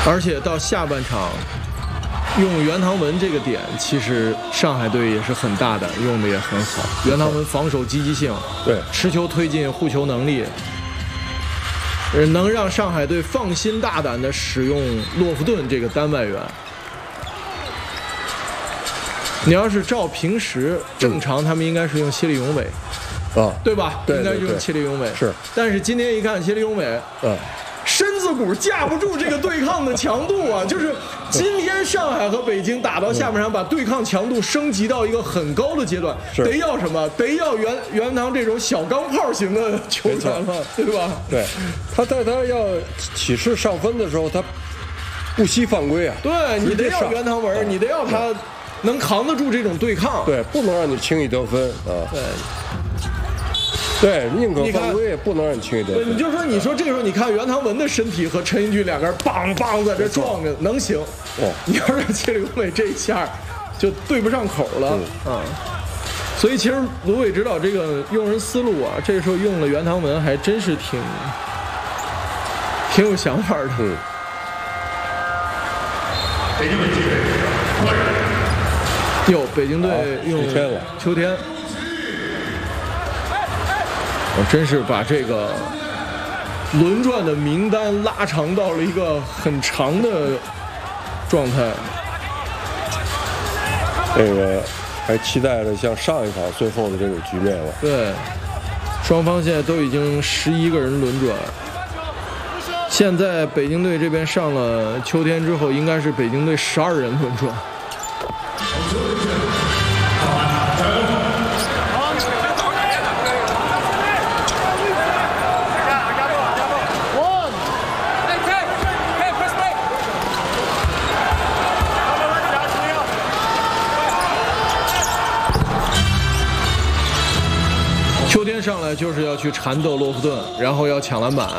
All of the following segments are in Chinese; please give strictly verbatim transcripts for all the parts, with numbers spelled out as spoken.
而且到下半场，用袁唐文这个点，其实上海队也是很大的，用的也很好。袁唐文防守积极性， 对， 持球推进、护球能力，能让上海队放心大胆地使用洛夫顿这个单外援。你要是照平时正常，他们应该是用谢立永伟， 啊， 对吧？ 对， 应该用谢立永伟。 是， 但是今天一看，谢立永伟，嗯。身子骨架不住这个对抗的强度啊！就是今天上海和北京打到下半场，把对抗强度升级到一个很高的阶段，得要什么？得要袁袁唐这种小钢炮型的球员了，对吧？ 对，他在他要起势上分的时候，他不惜犯规啊！ 对，你得要袁唐文，你得要他能扛得住这种对抗， 对，不能让你轻易得分啊！ 对。 对，宁可犯规也不能让你轻易得分。 你就说，你说这个时候，你看袁唐文的身体和陈英俊两个人梆梆在这撞着，能行？哦，你要让谢立永伟这一下，就对不上口了啊。所以其实卢伟指导这个用人思路啊，这个时候用了袁唐文，还真是挺挺有想法的。嗯。哟，北京队用秋天了， 秋天。我真是把这个轮转的名单拉长到了一个很长的状态。 这个还期待着像上一场最后的这种局面了。 对，双方现在都已经十一个人轮转。现在北京队这边上了秋天之后，应该是北京队十二人轮转。秋天上来就是要去缠斗洛夫顿，然后要抢篮板。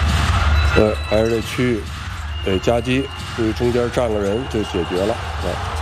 对，还是这区域得夹击，注意中间站个人就解决了。对。